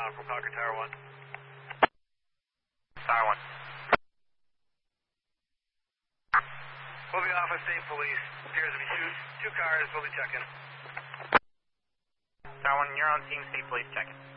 from Concord Tower 1. Tower 1. Moving off of State Police. Appears to be two cars. We'll be checking. Tower 1, you're on scene, State Police checking.